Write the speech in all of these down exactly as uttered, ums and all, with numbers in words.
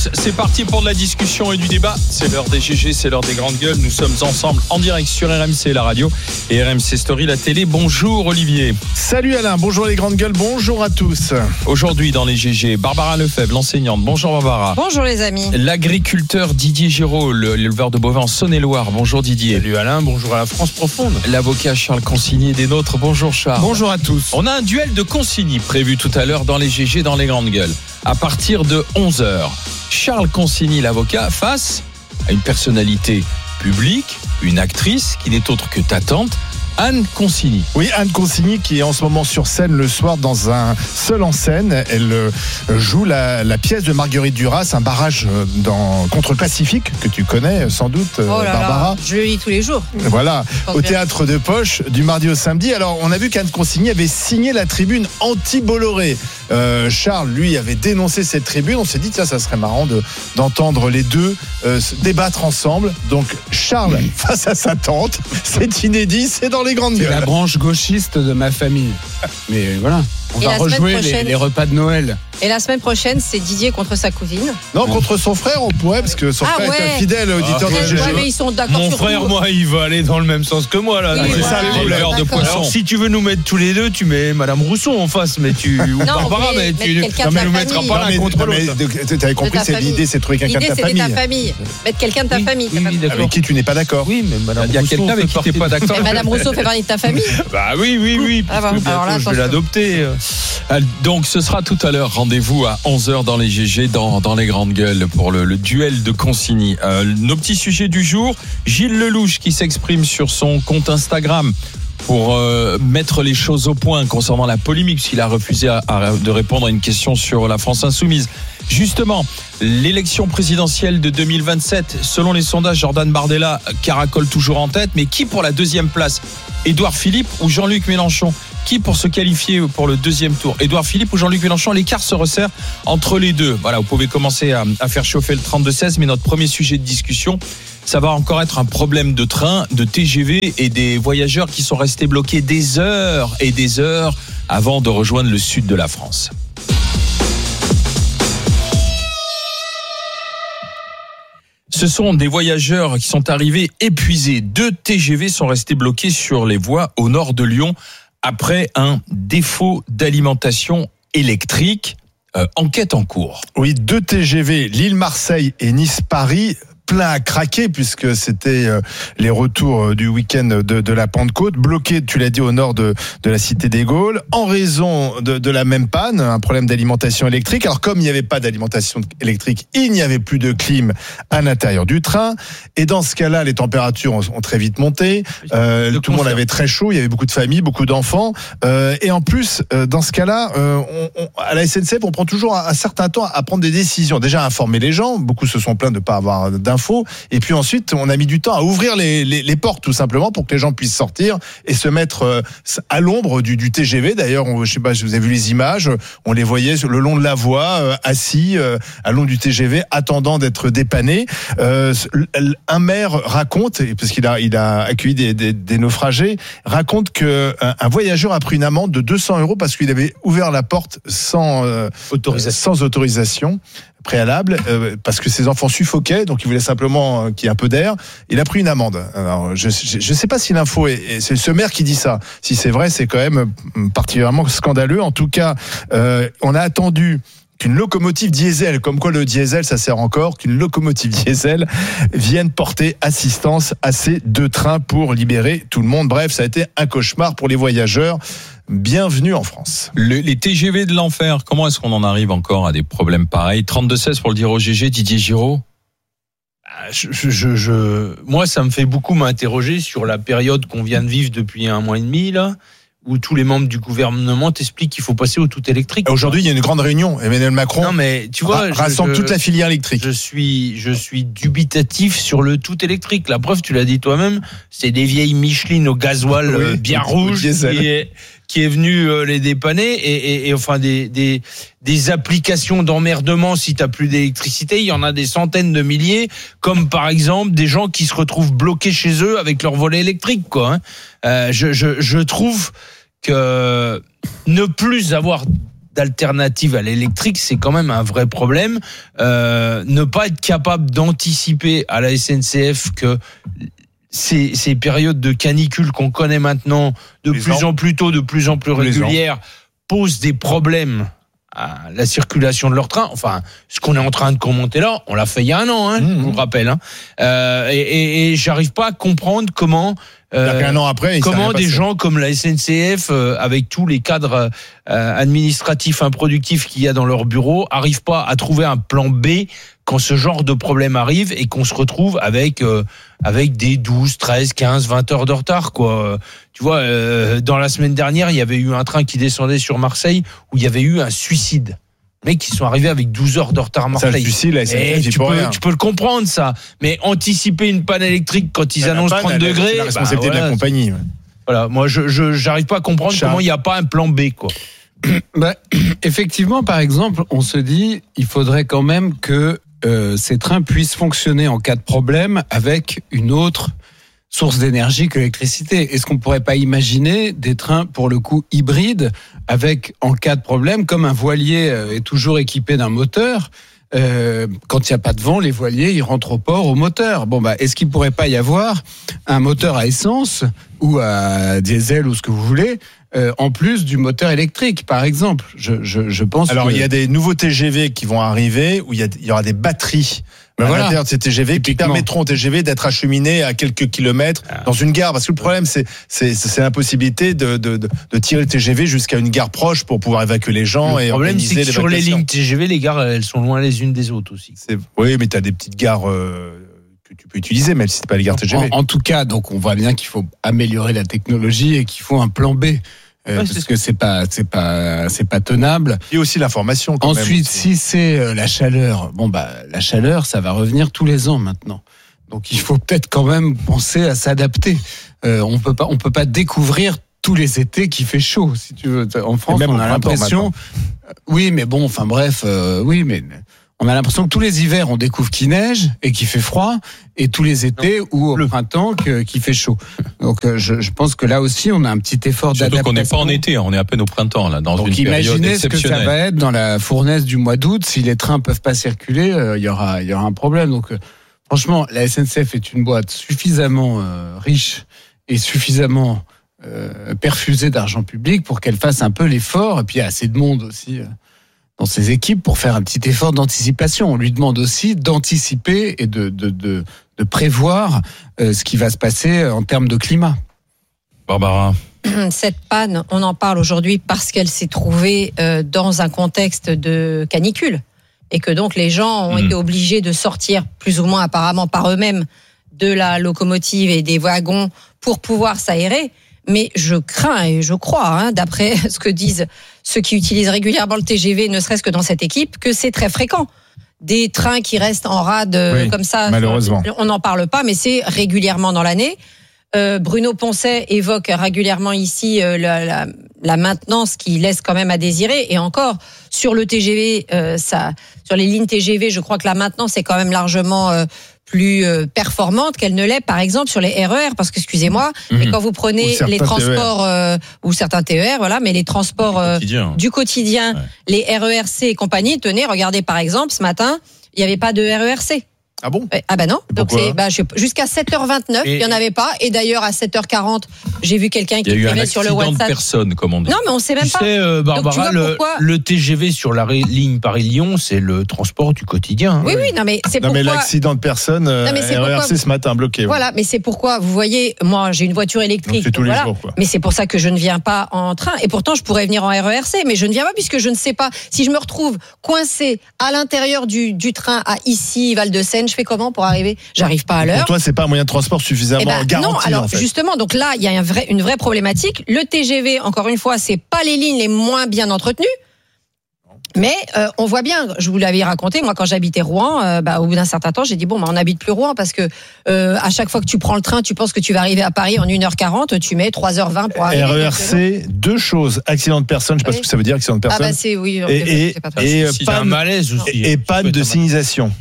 tous, c'est parti pour de la discussion et du débat. C'est l'heure des G G, c'est l'heure des grandes gueules. Nous sommes ensemble en direct sur R M C, la radio, et R M C Story, la télé. Bonjour Olivier. Salut Alain, bonjour les grandes gueules, bonjour à tous. Aujourd'hui dans les G G, Barbara Lefebvre, l'enseignante. Bonjour Barbara. Bonjour les amis. L'agriculteur Didier Giraud, l'éleveur de bovins en Saône-et-Loire. Bonjour Didier. Salut Alain, bonjour à la France profonde. L'avocat Charles Consigny des nôtres. Bonjour Charles. Bonjour à tous. On a un duel de Consigny prévu tout à l'heure dans les G G, dans les grandes gueules. À partir de onze heures, Charles Consigny, l'avocat, face à une personnalité publique, une actrice qui n'est autre que ta tante, Anne Consigny. Oui, Anne Consigny qui est en ce moment sur scène le soir dans un seul en scène. Elle euh, joue la, la pièce de Marguerite Duras, un barrage dans, contre le Pacifique, que tu connais sans doute, oh là Barbara. Là, je le lis tous les jours. Voilà, au théâtre de Poche, du mardi au samedi. Alors, on a vu qu'Anne Consigny avait signé la tribune anti-Bolloré. Euh, Charles, lui, avait dénoncé cette tribune. On s'est dit, tiens, ça serait marrant de, d'entendre les deux euh, se débattre ensemble. Donc, Charles face à sa tante, c'est inédit, c'est dans les grandes gueules. C'est la branche gauchiste de ma famille. Mais voilà, on Et va rejouer prochaine... les, les repas de Noël. Et la semaine prochaine, c'est Didier contre sa cousine. Non, contre son frère, on pourrait, parce que son ah frère ouais. est un fidèle auditeur ah, de G G. Ouais, mais ils sont d'accord. Mon sur frère, tout. moi, il va aller dans le même sens que moi, là. Oui, c'est voilà, ça, le éleveur de poissons. Alors, si tu veux nous mettre tous les deux, tu mets Madame Rousseau en face, mais tu. Ou non, Barbara, mais tu non, mais nous mettras pas l'un contre l'autre. Tu avais compris, c'est l'idée, c'est de trouver quelqu'un de ta famille. L'idée, c'était ta famille. Mettre quelqu'un de ta oui, famille. Oui, oui, avec qui tu n'es pas d'accord. Oui, mais Madame Il y a quelqu'un avec qui tu n'es pas d'accord. Et Madame Rousseau fait partie de ta famille. Bah oui, oui, oui. Ah bon, alors là, je vais l'adopter. Donc, ce sera tout à l'heure. Rendez-vous à onze heures dans les G G, dans, dans les grandes gueules, pour le, le duel de Consigny. Euh, nos petits sujets du jour. Gilles Lelouch qui s'exprime sur son compte Instagram pour euh, mettre les choses au point concernant la polémique, puisqu'il a refusé à, à, de répondre à une question sur la France Insoumise. Justement, l'élection présidentielle de deux mille vingt-sept, selon les sondages, Jordan Bardella caracole toujours en tête, mais qui pour la deuxième place? Édouard Philippe ou Jean-Luc Mélenchon? Qui pour se qualifier pour le deuxième tour? Édouard Philippe ou Jean-Luc Mélenchon? L'écart se resserre entre les deux. Voilà, vous pouvez commencer à, à faire chauffer le trente-deux seize, mais notre premier sujet de discussion, ça va encore être un problème de train, de T G V et des voyageurs qui sont restés bloqués des heures et des heures avant de rejoindre le sud de la France. Ce sont des voyageurs qui sont arrivés épuisés. Deux T G V sont restés bloqués sur les voies au nord de Lyon après un défaut d'alimentation électrique. Euh, enquête en cours. Oui, deux T G V, Lille-Marseille et Nice-Paris, plein à craquer puisque c'était les retours du week-end de, de la Pentecôte, bloqués, tu l'as dit, au nord de, de la cité des Gaules, en raison de, de la même panne, un problème d'alimentation électrique. Alors comme il n'y avait pas d'alimentation électrique, il n'y avait plus de clim à l'intérieur du train. Et dans ce cas-là, les températures ont, ont très vite monté. Euh, tout le monde avait très chaud, il y avait beaucoup de familles, beaucoup d'enfants. Euh, et en plus, euh, dans ce cas-là, euh, on, on, à la S N C F, on prend toujours un, un certain temps à prendre des décisions. Déjà à informer les gens, beaucoup se sont plaints de ne pas avoir d'infos. Et puis ensuite, on a mis du temps à ouvrir les, les, les portes, tout simplement, pour que les gens puissent sortir et se mettre à l'ombre du, du T G V. D'ailleurs, on, je sais pas si vous avez vu les images, on les voyait le long de la voie, euh, assis euh, à long du T G V, attendant d'être dépannés. Euh, un maire raconte, parce qu'il a, il a accueilli des, des, des naufragés, raconte que un, un voyageur a pris une amende de deux cents euros parce qu'il avait ouvert la porte sans, euh, autorisation. sans autorisation préalable, euh, parce que ses enfants suffoquaient, donc il voulait simplement euh, qu'il y ait un peu d'air. Il a pris une amende. Alors, je ne sais pas si l'info est, est... C'est ce maire qui dit ça. Si c'est vrai, c'est quand même particulièrement scandaleux. En tout cas, euh, on a attendu qu'une locomotive diesel, comme quoi le diesel ça sert encore, qu'une locomotive diesel vienne porter assistance à ces deux trains pour libérer tout le monde. Bref, ça a été un cauchemar pour les voyageurs. Bienvenue en France. Le, les T G V de l'enfer, comment est-ce qu'on en arrive encore à des problèmes pareils? trente-deux seize pour le dire au G G, Didier Giraud. Je, je, je, moi, ça me fait beaucoup m'interroger sur la période qu'on vient de vivre depuis un mois et demi, là, où tous les membres du gouvernement t'expliquent qu'il faut passer au tout électrique. Aujourd'hui, il y a une grande réunion. Emmanuel Macron non, mais, tu vois, ra- rassemble je, toute la filière électrique. Je suis, je suis dubitatif sur le tout électrique. La preuve, tu l'as dit toi-même, c'est des vieilles Michelin au gasoil oui, bien rouge qui est, qui est venu les dépanner et, et, et enfin des, des, des applications d'emmerdement si t'as plus d'électricité. Il y en a des centaines de milliers, comme par exemple des gens qui se retrouvent bloqués chez eux avec leur volet électrique, quoi. Hein. Euh, je, je, je trouve que ne plus avoir d'alternative à l'électrique, c'est quand même un vrai problème. Euh, ne pas être capable d'anticiper à la S N C F que ces, ces périodes de canicule qu'on connaît maintenant de plus en plus tôt, de plus en plus régulières, posent des problèmes à la circulation de leur train. Enfin, ce qu'on est en train de commenter là, on l'a fait il y a un an, hein, mmh. je vous le rappelle. Hein. Euh, et, et, et j'arrive pas à comprendre comment Euh, un an après, comment des gens comme la S N C F, euh, avec tous les cadres euh, administratifs improductifs qu'il y a dans leur bureau, arrivent pas à trouver un plan B quand ce genre de problème arrive et qu'on se retrouve avec euh, avec des douze, treize, quinze, vingt heures de retard, quoi. Tu vois, euh, dans la semaine dernière, il y avait eu un train qui descendait sur Marseille où il y avait eu un suicide. Les mecs qui sont arrivés avec douze heures de retard à Marseille. Ça, le suicide, la S N C F, tu, peux, tu peux le comprendre, ça. Mais anticiper une panne électrique quand ils la annoncent panne, trente degrés. C'est la responsabilité bah, voilà, de la compagnie. Ouais. Voilà. Moi, je, je, j'arrive pas à comprendre Charles. Comment il n'y a pas un plan B, quoi. Bah, effectivement, par exemple, on se dit, il faudrait quand même que euh, ces trains puissent fonctionner en cas de problème avec une autre source d'énergie que l'électricité. Est-ce qu'on pourrait pas imaginer des trains, pour le coup, hybrides, avec, en cas de problème, comme un voilier est toujours équipé d'un moteur, euh, quand il n'y a pas de vent, les voiliers, ils rentrent au port au moteur. Bon, bah, est-ce qu'il pourrait pas y avoir un moteur à essence ou à diesel ou ce que vous voulez, euh, en plus du moteur électrique, par exemple? Je, je, je pense. Alors, que... il y a des nouveaux T G V qui vont arriver où il y, a, il y aura des batteries. Ben à voilà. l'intérieur de ces T G V qui permettront aux T G V d'être acheminés à quelques kilomètres ah. dans une gare. Parce que le problème, c'est, c'est, c'est l'impossibilité de, de, de, de tirer le T G V jusqu'à une gare proche pour pouvoir évacuer les gens. Le et problème, organiser c'est que sur les lignes T G V, les gares, elles sont loin les unes des autres aussi. C'est, oui, mais tu as des petites gares euh, que tu peux utiliser, même si ce n'est pas les gares T G V. En, en tout cas, donc on voit bien qu'il faut améliorer la technologie et qu'il faut un plan B. Euh, ouais, parce c'est que c'est pas c'est pas c'est pas tenable. Et aussi l'information. Quand Ensuite, même, si c'est euh, la chaleur, bon bah la chaleur, ça va revenir tous les ans maintenant. Donc il faut peut-être quand même penser à s'adapter. Euh, on peut pas on peut pas découvrir tous les étés qu'il fait chaud. Si tu veux, en France, même on a l'impression. Oui, mais bon, enfin bref, euh, oui, mais. On a l'impression que tous les hivers, on découvre qu'il neige et qu'il fait froid, et tous les étés ou au printemps qu'il fait chaud. Donc, je, je pense que là aussi, on a un petit effort Surtout d'adaptation. qu'on n'est pas en été, on est à peine au printemps, là, dans Donc, une période exceptionnelle. imaginez ce que ça va être dans la fournaise du mois d'août. Si les trains peuvent pas circuler, euh, il y aura, il y aura un problème. Donc, euh, franchement, la S N C F est une boîte suffisamment euh, riche et suffisamment euh, perfusée d'argent public pour qu'elle fasse un peu l'effort, et puis il y a assez de monde aussi. Euh, dans ses équipes pour faire un petit effort d'anticipation. On lui demande aussi d'anticiper et de, de, de, de prévoir euh, ce qui va se passer en termes de climat. Barbara. Cette panne, on en parle aujourd'hui parce qu'elle s'est trouvée euh, dans un contexte de canicule et que donc les gens ont mmh. été obligés de sortir plus ou moins apparemment par eux-mêmes de la locomotive et des wagons pour pouvoir s'aérer. Mais je crains et je crois, hein, d'après ce que disent ceux qui utilisent régulièrement le T G V, ne serait-ce que dans cette équipe, que c'est très fréquent. Des trains qui restent en rade oui, comme ça, malheureusement. On n'en parle pas, mais c'est régulièrement dans l'année. Euh, Bruno Poncet évoque régulièrement ici euh, la, la, la maintenance qui laisse quand même à désirer. Et encore, sur le T G V, euh, ça, sur les lignes T G V, je crois que la maintenance est quand même largement euh, plus euh, performante qu'elle ne l'est, par exemple, sur les R E R. Parce que, excusez-moi, mmh. mais quand vous prenez les transports, euh, ou certains T E R, voilà, mais les transports euh, quotidien. du quotidien, ouais. les R E R C et compagnie, tenez, regardez par exemple, ce matin, il n'y avait pas de R E R C. Ah bon? Ah ben non. Donc c'est bah, jusqu'à sept heures vingt-neuf, et il n'y en avait pas. Et d'ailleurs, à sept heures quarante, j'ai vu quelqu'un qui écrivait sur le WhatsApp. Il y a eu un accident de personne, comme on dit. Non, mais on ne sait même tu pas. Tu sais, euh, Barbara, le, le T G V sur la ré, ligne Paris-Lyon, c'est le transport du quotidien. Hein. Oui, oui, non, mais c'est non, pourquoi... mais l'accident de personne, euh, non, mais c'est R E R C vous... ce matin, bloqué. Ouais. Voilà, mais c'est pourquoi, vous voyez, moi, j'ai une voiture électrique. Donc, c'est tous donc, les voilà, jours, quoi. Mais c'est pour ça que je ne viens pas en train. Et pourtant, je pourrais venir en R E R C, mais je ne viens pas puisque je ne sais pas. Si je me retrouve coincé à l'intérieur du, du train à ici, Val-de-Seine, je fais comment pour arriver? J'arrive pas à l'heure. Pour toi, c'est pas un moyen de transport suffisamment eh ben, garanti. Non, alors en fait. justement, donc là, il y a un vrai, une vraie problématique. Le T G V, encore une fois, c'est pas les lignes les moins bien entretenues. Mais euh, on voit bien, je vous l'avais raconté, moi quand j'habitais Rouen, euh, bah, au bout d'un certain temps, j'ai dit bon, bah, on n'habite plus Rouen parce que euh, à chaque fois que tu prends le train, tu penses que tu vas arriver à Paris en une heure quarante, tu mets trois heures vingt pour arriver. R E R C, deux choses, accident de personne, je ne sais pas oui. ce que ça veut dire, accident de personne. Ah bah c'est oui. Et, et, et, et panne, malaise aussi. Et, et panne de signalisation.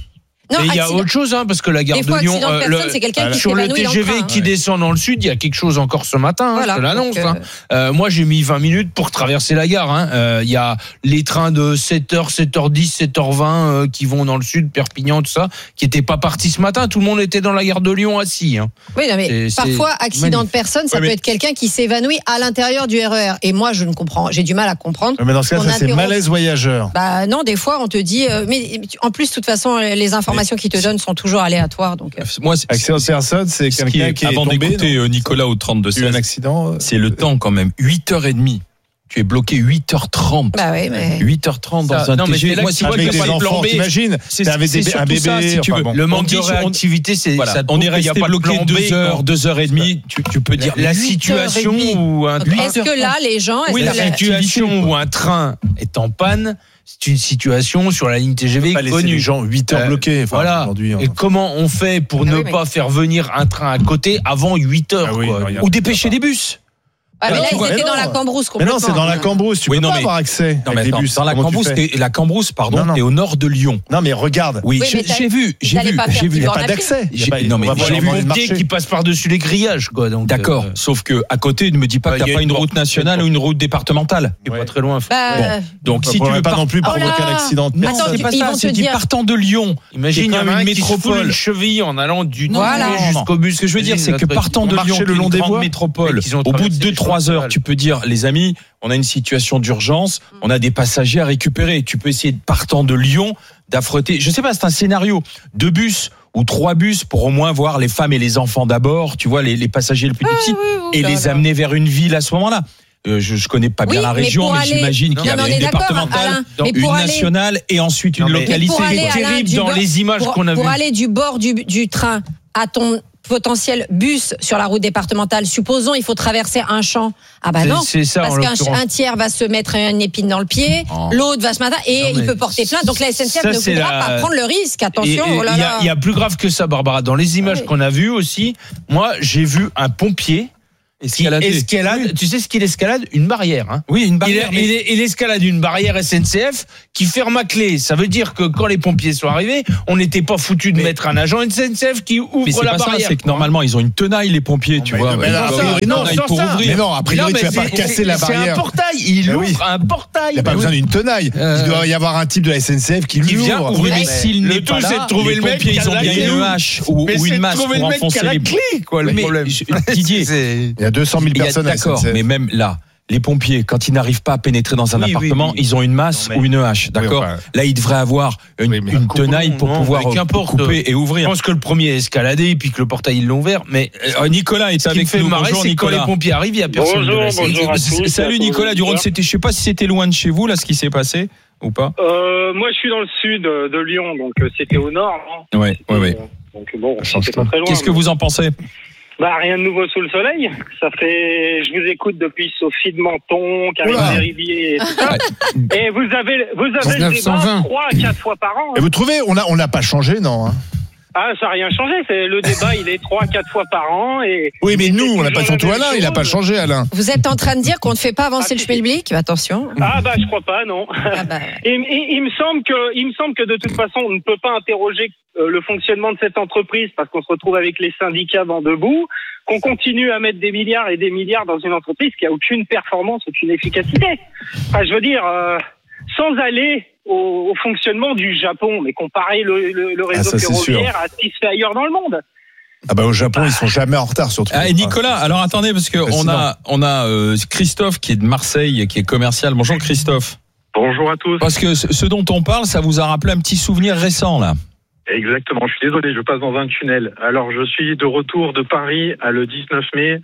Non, Mais il y a accident- autre chose, hein, parce que la gare Des de fois, Lyon, accident de euh, personne, le- c'est quelqu'un qui sur le s'évanouit dans T G le V train. qui descend dans le sud, il y a quelque chose encore ce matin, hein, Voilà. je te l'annonce. Donc, hein. Euh, moi, j'ai mis vingt minutes pour traverser la gare. hein. Euh, Il y a les trains de sept heures, sept heures dix, sept heures vingt euh, qui vont dans le sud, Perpignan, tout ça, qui n'étaient pas partis ce matin. Tout le monde était dans la gare de Lyon assis. Hein. Oui, non, mais C'est- c'est parfois, accident de magnifique. personne, ça Ouais, peut mais- être quelqu'un qui s'évanouit à l'intérieur du R E R. Et moi, je ne comprends, j'ai du mal à comprendre. Mais dans ce cas, On ça c'est interrompt- malaise voyageur. Bah non, des fois, on te dit. euh, mais en plus, de toute façon, les informations qu'ils te donnent sont toujours aléatoires. Donc, euh, Moi, c'est- Accident de personne, c'est ce qui quelqu'un est, qui est avant tombé. d'écouter non euh, Nicolas au trente-deux Il y a eu un seize, accident. euh, c'est le temps quand même. huit heures trente. Tu es bloqué huit heures trente. bah oui, mais. huit heures trente dans Ça- un non, mais T G V. c'est là Moi, que si tu tu vois vois qu'il avec n'y a des pas de plan enfants, B, t'imagines c'est T'es avec c'est des- un surtout bébé. ça, si tu enfin veux. bon. Le On manque dit de sur- on- réactivité, c'est Voilà. ça te On prouve est qu'il y a resté pas de bloqué plan B, deux heures, non. deux heures et demie. Tu, tu peux dire La huit situation heures et demie. où un Donc, est-ce que là, les gens, est-ce Oui, que la la- situation où un train est en panne, c'est une situation sur la ligne T G V Pas laisser connue. les gens huit heures Euh, bloqués. Enfin, voilà. aujourd'hui, Et hein. comment on fait pour Ah ne oui, mais- pas faire venir un train à côté avant huit heures Ah oui, quoi. non, il y a- Ou dépêcher des bus. Ah, mais non, là, ils mais étaient non. dans la cambrousse Mais non, complètement. c'est dans la Cambrousse. Tu Oui, peux non, pas mais- avoir accès Non, mais avec des attends, bus. dans la Comment tu Cambrousse, fais t'es- la Cambrousse, pardon, Non, non. t'es au nord de Lyon. Non, mais regarde. Oui, Oui, j'ai mais t'as- j'ai vu, j'ai t'allais vu, pas faire j'ai du vu. Il n'y a bord pas d'appli. d'accès. Il y a J'ai- pas- non, mais on va j'ai voir J'ai vu les vu marchés. qui passe par-dessus les grillages, quoi. Donc, D'accord, euh, sauf que à côté, ne me dis pas Bah, que il y t'as a pas une une route porte, nationale une ou une route départementale. c'est Ouais. pas très loin. Bah, Donc Ça si tu pourrait veux pas par- non plus Oh là provoquer un accident de Attends, personne. tu- pas ils ça, vont te c'est dit dire- partant de Lyon. Imagine, il y C'est en quand a même un une qui se fout métropole. une cheville en allant du Voilà. Nord jusqu'au bus. Ce que je veux dire, c'est que partant de On Lyon, marchait qui est le long une des grande voies. métropole, Et qu'ils ont au bout de traversé deux les trois champs heures, de tu peux dire, les amis, on a une situation d'urgence, on a des passagers à récupérer. Tu peux essayer, partant de Lyon, d'affronter, je sais pas, c'est un scénario, deux bus ou trois bus pour au moins voir les femmes et les enfants d'abord, tu vois, les, les passagers les plus petits, et là, les là. amener vers une ville à ce moment-là. Euh, je, je connais pas bien Oui, la mais région, pour mais, aller- j'imagine qu'il y Non, mais avait on une est d'accord, départementale, Alain, mais une pour aller- nationale et ensuite une Non, mais- localité. pour aller, C'est Alain, terrible du dans bord- les images pour, qu'on a pour vues. aller du bord du, du train à ton potentiel bus sur la route départementale, supposons il faut traverser un champ. Ah bah C'est- non, c'est ça, en parce qu'un l'occurrence. un tiers va se mettre une épine dans le pied, Oh. l'autre va se mettre et Non, il mais peut porter plainte. Donc la S N C F ça, ne c'est voudra la- pas prendre le risque. Et- Attention, et oh là Il y, là. a- il y a plus grave que ça, Barbara. Dans les images Oui. qu'on a vues aussi, moi, j'ai vu un pompier qui Escalader. escalade. Tu sais ce qu'il escalade? Une barrière. Hein. Oui, une Il, barrière. mais- il- il escalade une barrière S N C F qui ferme à clé. Ça veut dire que quand les pompiers sont arrivés, on n'était pas foutu de Mais- mettre un agent S N C F qui ouvre Mais c'est la pas ça, barrière. c'est que normalement ils ont une tenaille les pompiers, tu mais vois. non, mais Ils non, doivent ça, avoir une non, tenaille sans pour ça. ouvrir. Mais non, a priori, Non, tu mais vas pas c'est- casser la c'est barrière. un portail. Il Mais ouvre oui. un portail. Il n'y a pas Mais besoin oui. d'une tenaille. Euh, Il doit y avoir un type de la S N C F qui Qui vient l'ouvre. ouvrir, Mais mais s'il le n'est tout, pas c'est là, de trouver les le mec pompiers, qui a ils ont la bien clé. une hache ou, Mais ou c'est une de masse trouver pour le mec qui a enfoncer la les clé, quoi, le Mais problème. je- Didier, C'est- Il y a deux cent mille il y a- personnes à la d'accord, S N C F. mais même là, les pompiers, quand ils n'arrivent pas à pénétrer dans un Oui, oui, appartement, oui. ils ont une masse Non, mais- ou une hache, d'accord. Oui, enfin, Là, ils devraient avoir une, Oui, mais- une tenaille pour Non, pouvoir mais qu'importe. couper et Je ouvrir. pense que le premier a escaladé et puis que le portail ils l'ont ouvert. Mais Euh, Nicolas est ce qui me avec fait nous. marrer, Bonjour c'est que quand les Nicolas. pompiers arrivent, il n'y a personne. Bonjour, de la S N C F. bonjour à tous. Salut à tous Nicolas les Durand, auditeurs. c'était, je sais pas si c'était loin de chez vous là, ce qui s'est passé ou pas. Euh, moi, je suis dans le sud euh, de Lyon, donc euh, c'était au nord. hein. Ouais, ouais, ouais. Euh, Donc bon, change c'était pas tout. très loin. Qu'est-ce que mais- vous en pensez? Bah rien de nouveau sous le soleil. Ça fait, je vous écoute depuis Sophie de Menton, Karine Oula. Derivier et tout ça. Et vous avez, vous avez le dix-neuf cent vingt. débat trois à quatre fois par an. Et hein. vous trouvez, on a, on l'a pas changé, non hein Ah, ça n'a rien changé. C'est le débat, il est trois à quatre fois par an et. Oui, mais et nous, c'est on n'a pas toujours surtout la même Alain, il n'a pas chose. changé, Alain. Vous êtes en train de dire qu'on ne fait pas avancer Ah, le si. schmilblick? Attention. Ah bah je crois pas, non. Ah bah, Et, et- il me semble que, il me semble que de toute façon, on ne peut pas interroger euh, le fonctionnement de cette entreprise parce qu'on se retrouve avec les syndicats vent debout, qu'on continue à mettre des milliards et des milliards dans une entreprise qui a aucune performance, aucune efficacité. Enfin, je veux dire, euh, sans aller au, au fonctionnement du Japon, mais comparer le, le, le réseau ça, c'est ferroviaire à ce qui se fait ailleurs dans le monde. Ah bah au Japon, ils sont jamais en retard, surtout. Ah, et Nicolas, alors attendez, parce que on Fascinant. a, on a euh, Christophe qui est de Marseille, qui est commercial. Bonjour Christophe. Bonjour à tous. Parce que ce ce dont on parle, ça vous a rappelé un petit souvenir récent là. Exactement, je suis désolé, je passe dans un tunnel. Alors, je suis de retour de Paris à le dix-neuf mai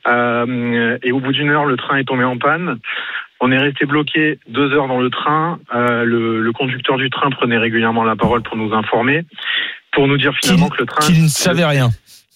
euh, et au bout d'une heure, le train est tombé en panne. On est resté bloqué deux heures dans le train. Euh, le, le conducteur du train prenait régulièrement la parole pour nous informer, pour nous dire finalement que le train... Qui ne savait rien.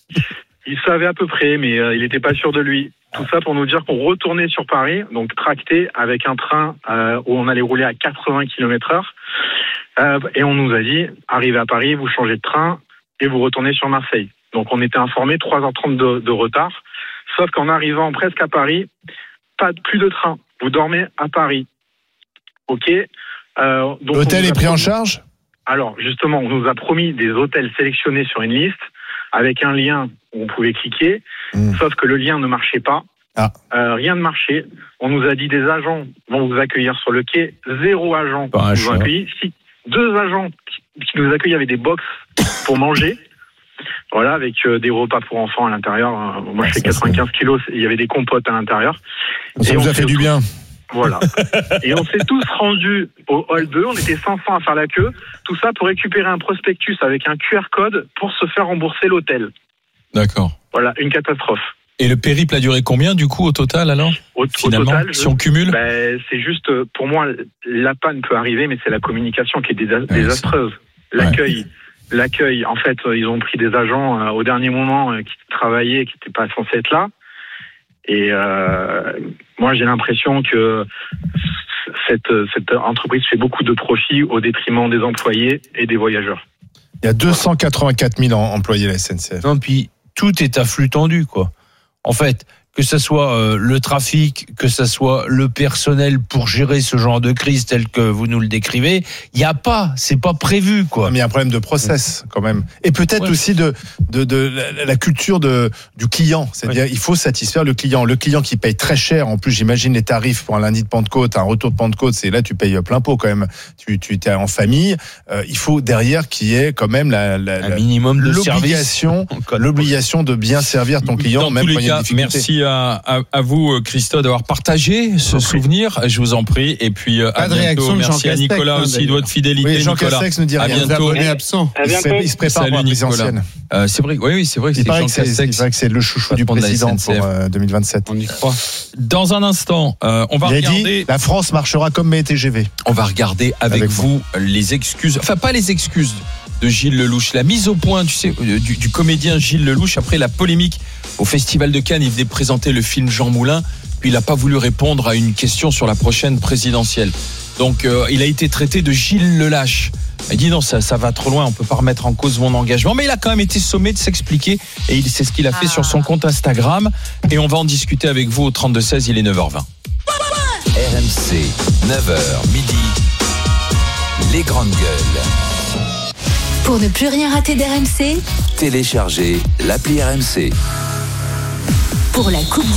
Il savait à peu près, mais euh, il n'était pas sûr de lui. Tout ça pour nous dire qu'on retournait sur Paris, donc tracté avec un train euh, où on allait rouler à quatre-vingts kilomètres heure. Euh, et on nous a dit, arrivez à Paris, vous changez de train et vous retournez sur Marseille. Donc on était informés, trois heures trente de, de retard. Sauf qu'en arrivant presque à Paris, pas plus de train. Vous dormez à Paris. Ok. Euh, donc on L'hôtel nous est a pris en promis- charge? Alors, justement, on nous a promis des hôtels sélectionnés sur une liste avec un lien où on pouvait cliquer, mmh. sauf que le lien ne marchait pas. Ah. Euh, rien ne marchait. On nous a dit des agents vont vous accueillir sur le quai. Zéro agent Pas nous a accueillis. Si, deux agents qui, qui nous accueillent avec des box pour manger. Voilà, avec euh, des repas pour enfants à l'intérieur. Euh, moi, ah, je fais quatre-vingt-quinze c'est... kilos. Il y avait des compotes à l'intérieur. Ça et vous a fait du tout... bien. Voilà. Et on s'est tous rendus au hall deux. On était cinq cents à faire la queue. Tout ça pour récupérer un prospectus avec un Q R code pour se faire rembourser l'hôtel. D'accord. Voilà, une catastrophe. Et le périple a duré combien du coup au total alors au, finalement, au total, si on cumule ben, c'est juste, pour moi, la panne peut arriver, mais c'est la communication qui est désa- désastreuse. L'accueil, ouais. l'accueil, en fait, ils ont pris des agents euh, au dernier moment euh, qui travaillaient, qui n'étaient pas censés être là. Et euh, moi, j'ai l'impression que cette, cette entreprise fait beaucoup de profits au détriment des employés et des voyageurs. Il y a deux cent quatre-vingt-quatre mille employés à la S N C F. Non, puis tout est à flux tendu, quoi. En fait, que ce soit euh, le trafic, que ce soit le personnel pour gérer ce genre de crise tel que vous nous le décrivez, il n'y a pas, c'est pas prévu, quoi. Non, mais il y a un problème de process quand même, et peut-être ouais. aussi de de, de la, la culture de du client, c'est-à-dire ouais. il faut satisfaire le client, le client qui paye très cher. En plus, j'imagine les tarifs pour un lundi de Pentecôte, un retour de Pentecôte, c'est là tu payes plein pot quand même. Tu tu es en famille, euh, il faut derrière qu'il y ait quand même la, la, un minimum de l'obligation, service. l'obligation de bien servir ton client. Dans même tous les quand il y a cas, une difficulté. merci à, à, à vous, Christophe, d'avoir partagé ce okay. souvenir. Je vous en prie. Et puis, à Pas bientôt. Merci Jean à Nicolas Castex, aussi de votre fidélité. Oui, Jean Nicolas. Castex nous dit rien. À bientôt. Absent. À bientôt. Il se prépare Salut, pour la présidentielle. Euh, c'est vrai. Oui, oui, c'est vrai. Que il, c'est paraît Jean que c'est, Castex. il paraît que c'est le chouchou du président pour euh, deux mille vingt-sept. On y croit. Dans un instant, euh, on va il regarder. A dit, la France marchera comme mes T G V. On va regarder avec, avec vous moi. les excuses. Enfin, pas les excuses de Gilles Lellouche. La mise au point, tu sais, du, du comédien Gilles Lellouche après la polémique au Festival de Cannes. Il venait présenter le film Jean Moulin. Puis il n'a pas voulu répondre à une question sur la prochaine présidentielle. Donc euh, il a été traité de Gilles Lelâche. Il dit non, ça, ça va trop loin, on peut pas remettre en cause mon engagement. Mais il a quand même été sommé de s'expliquer et il, c'est ce qu'il a fait ah. sur son compte Instagram. Et on va en discuter avec vous au trente-deux seize, il est neuf heures vingt. R M C, neuf heures midi, les grandes gueules. Pour ne plus rien rater d'R M C, téléchargez l'appli R M C. Pour la Coupe du